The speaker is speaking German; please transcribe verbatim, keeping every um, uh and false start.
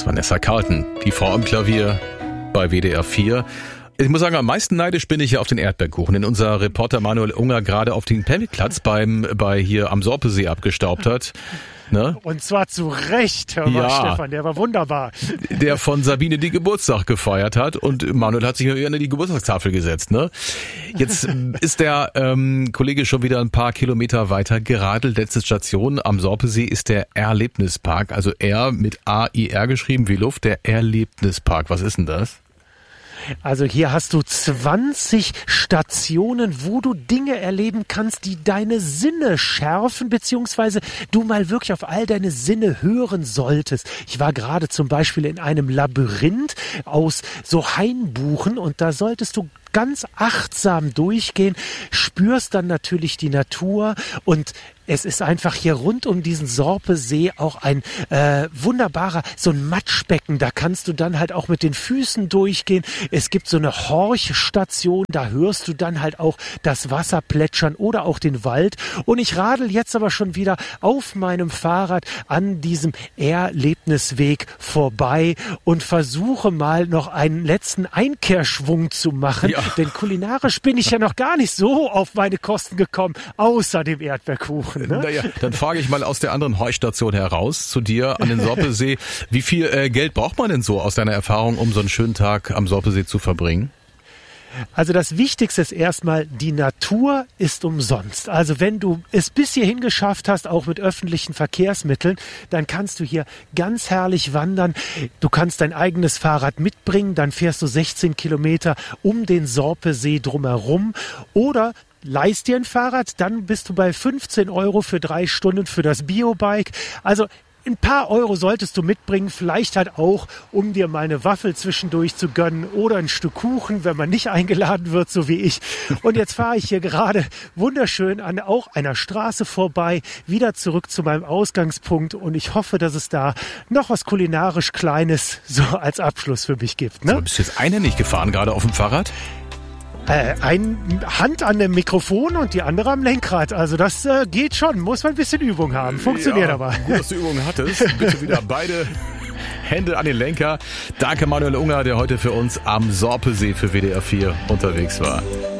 Vanessa Carlton, die Frau am Klavier bei W D R vier. Ich muss sagen, am meisten neidisch bin ich ja auf den Erdbeerkuchen, den unser Reporter Manuel Unger gerade auf den Campingplatz beim bei hier am Sorpesee abgestaubt hat. Ne? Und zwar zu Recht, hör mal, ja, Stefan, der war wunderbar. Der von Sabine die Geburtstag gefeiert hat und Manuel hat sich an die Geburtstagstafel gesetzt. Ne? Jetzt ist der ähm, Kollege schon wieder ein paar Kilometer weiter geradelt. Letzte Station am Sorpesee ist der Erlebnispark, also R mit A I R geschrieben wie Luft, der Erlebnispark. Was ist denn das? Also hier hast du zwanzig Stationen, wo du Dinge erleben kannst, die deine Sinne schärfen, beziehungsweise du mal wirklich auf all deine Sinne hören solltest. Ich war gerade zum Beispiel in einem Labyrinth aus so Hainbuchen und da solltest du ganz achtsam durchgehen, spürst dann natürlich die Natur und es ist einfach hier rund um diesen Sorpesee auch ein äh, wunderbarer, so ein Matschbecken, da kannst du dann halt auch mit den Füßen durchgehen. Es gibt so eine Horchstation, da hörst du dann halt auch das Wasser plätschern oder auch den Wald. Und ich radel jetzt aber schon wieder auf meinem Fahrrad an diesem Erlebnisweg vorbei und versuche mal noch einen letzten Einkehrschwung zu machen, ja. Denn kulinarisch bin ich ja noch gar nicht so auf meine Kosten gekommen, außer dem Erdbeerkuchen. Ne? Naja, dann frage ich mal aus der anderen Horchstation heraus zu dir an den Sorpesee. Wie viel äh, Geld braucht man denn so aus deiner Erfahrung, um so einen schönen Tag am Sorpesee zu verbringen? Also das Wichtigste ist erstmal, die Natur ist umsonst. Also wenn du es bis hierhin geschafft hast, auch mit öffentlichen Verkehrsmitteln, dann kannst du hier ganz herrlich wandern. Du kannst dein eigenes Fahrrad mitbringen, dann fährst du sechzehn Kilometer um den Sorpesee drumherum oder leist dir ein Fahrrad, dann bist du bei fünfzehn Euro für drei Stunden für das Biobike. Also ein paar Euro solltest du mitbringen, vielleicht halt auch, um dir mal eine Waffel zwischendurch zu gönnen oder ein Stück Kuchen, wenn man nicht eingeladen wird, so wie ich. Und jetzt fahre ich hier gerade wunderschön an auch einer Straße vorbei, wieder zurück zu meinem Ausgangspunkt und ich hoffe, dass es da noch was kulinarisch Kleines so als Abschluss für mich gibt. Ne? So, bist du jetzt einhändig gefahren, gerade auf dem Fahrrad? Äh, ein Hand an dem Mikrofon und die andere am Lenkrad. Also das äh, geht schon. Muss man ein bisschen Übung haben. Funktioniert ja, aber. Gut, dass du Übung hattest. Bitte wieder beide Hände an den Lenker. Danke Manuel Unger, der heute für uns am Sorpesee für W D R vier unterwegs war.